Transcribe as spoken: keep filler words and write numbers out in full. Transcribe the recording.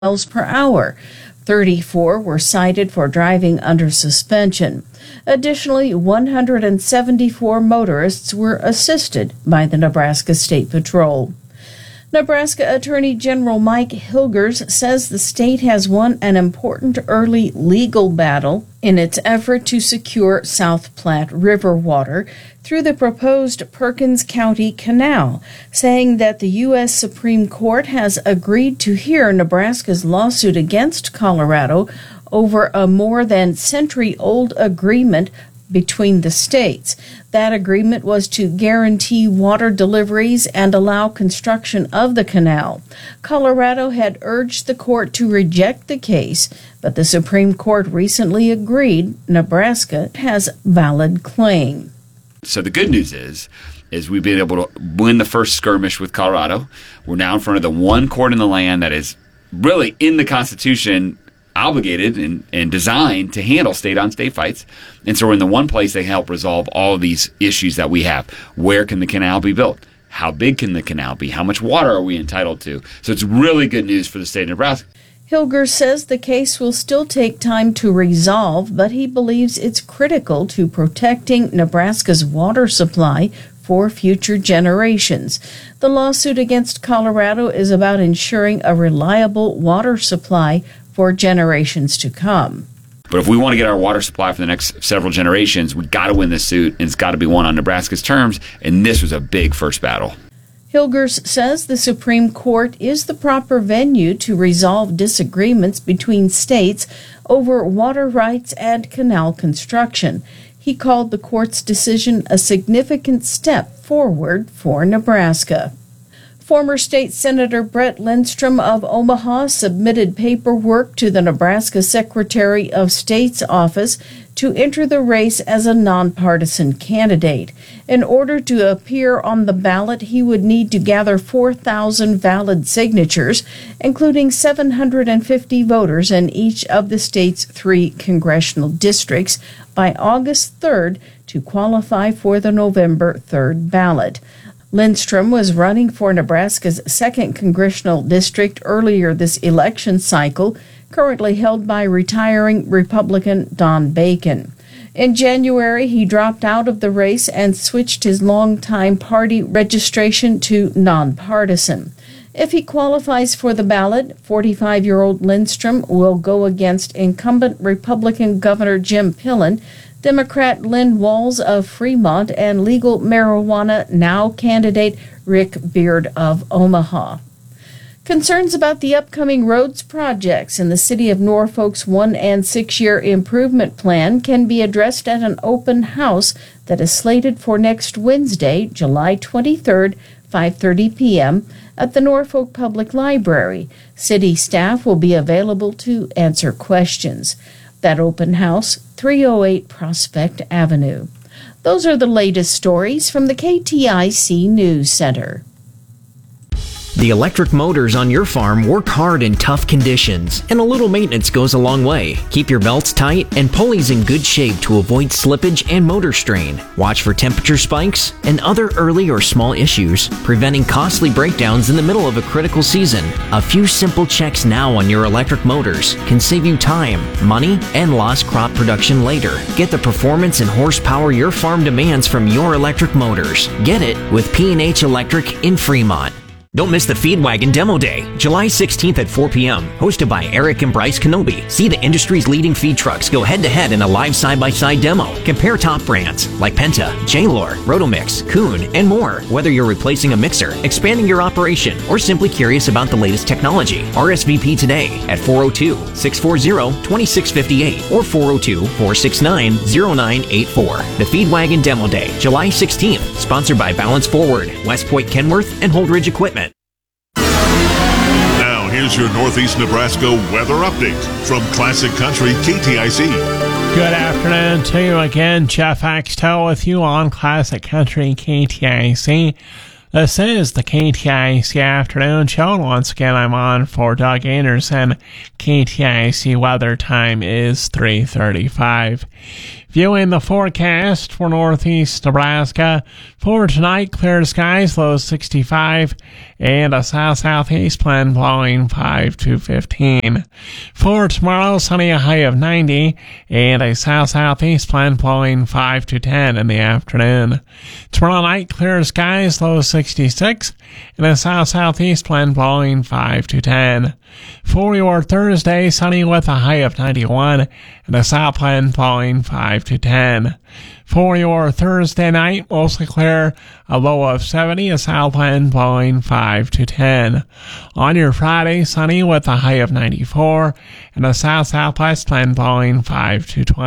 miles per hour. thirty-four were cited for driving under suspension. Additionally, one hundred seventy-four motorists were assisted by the Nebraska State Patrol. Nebraska Attorney General Mike Hilgers says the state has won an important early legal battle in its effort to secure South Platte River water through the proposed Perkins County Canal, saying that the U S Supreme Court has agreed to hear Nebraska's lawsuit against Colorado over a more than century-old agreement between the states. That agreement was to guarantee water deliveries and allow construction of the canal. Colorado had urged the court to reject the case, but the Supreme Court recently agreed Nebraska has valid claim. So the good news is, is we've been able to win the first skirmish with Colorado. We're now in front of the one court in the land that is really in the Constitution obligated and, and designed to handle state-on-state fights. And so we're in the one place they help resolve all of these issues that we have. Where can the canal be built? How big can the canal be? How much water are we entitled to? So it's really good news for the state of Nebraska. Hilger says the case will still take time to resolve, but he believes it's critical to protecting Nebraska's water supply for future generations. The lawsuit against Colorado is about ensuring a reliable water supply for generations to come. But if we want to get our water supply for the next several generations, we've got to win this suit, and it's got to be won on Nebraska's terms, and this was a big first battle. Hilgers says the Supreme Court is the proper venue to resolve disagreements between states over water rights and canal construction. He called the court's decision a significant step forward for Nebraska. Former State Senator Brett Lindstrom of Omaha submitted paperwork to the Nebraska Secretary of State's office to enter the race as a nonpartisan candidate. In order to appear on the ballot, he would need to gather four thousand valid signatures, including seven hundred fifty voters in each of the state's three congressional districts, by August third to qualify for the November third ballot. Lindstrom was running for Nebraska's second congressional district earlier this election cycle, currently held by retiring Republican Don Bacon. In January, he dropped out of the race and switched his longtime party registration to nonpartisan. If he qualifies for the ballot, forty-five-year-old Lindstrom will go against incumbent Republican Governor Jim Pillen, Democrat Lynn Walls of Fremont, and legal marijuana now candidate Rick Beard of Omaha. Concerns about the upcoming roads projects in the city of Norfolk's one- and six-year improvement plan can be addressed at an open house that is slated for next Wednesday, July twenty-third, five thirty p.m., at the Norfolk Public Library. City staff will be available to answer questions. That open house, three oh eight Prospect Avenue. Those are the latest stories from the K T I C News Center. The electric motors on your farm work hard in tough conditions, and a little maintenance goes a long way. Keep your belts tight and pulleys in good shape to avoid slippage and motor strain. Watch for temperature spikes and other early or small issues, preventing costly breakdowns in the middle of a critical season. A few simple checks now on your electric motors can save you time, money, and lost crop production later. Get the performance and horsepower your farm demands from your electric motors. Get it with P and H Electric in Fremont. Don't miss the Feed Wagon Demo Day, July sixteenth at four p.m., hosted by Eric and Bryce Kenobi. See the industry's leading feed trucks go head-to-head in a live side-by-side demo. Compare top brands like Penta, J-Lore, Rotomix, Kuhn, and more. Whether you're replacing a mixer, expanding your operation, or simply curious about the latest technology, R S V P today at four oh two, six four zero, two six five eight or four oh two, four six nine, oh nine eight four. The Feed Wagon Demo Day, July sixteenth, sponsored by Balance Forward, West Point Kenworth, and Holdridge Equipment. Here's your Northeast Nebraska weather update from Classic Country K T I C. Good afternoon to you again. Jeff Axtell with you on Classic Country K T I C. This is the K T I C Afternoon Show. Once again, I'm on for Doug Anderson. K T I C weather time is three thirty-five. Viewing the forecast for northeast Nebraska. For tonight, clear skies, low sixty-five, and a south-southeast wind blowing five to fifteen. For tomorrow, sunny, a high of ninety, and a south-southeast wind blowing five to ten in the afternoon. Tomorrow night, clear skies, low sixty-six, and a south-southeast wind blowing five to ten. For your Thursday, sunny with a high of ninety-one, and a south wind blowing five to ten. For your Thursday night, mostly clear, a low of seventy, a south wind blowing five to ten. On your Friday, sunny with a high of ninety-four, and a south-southwest wind blowing five to twenty.